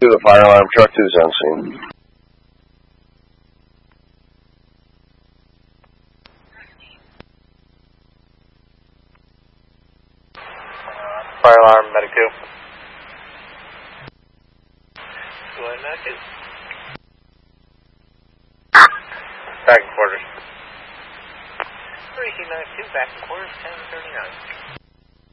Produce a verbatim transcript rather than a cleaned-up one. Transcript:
two, the fire alarm truck two is on scene. Fire alarm, medic two. Go ahead, medic two. Back in quarters. three two nine two, back in quarters, ten thirty-nine.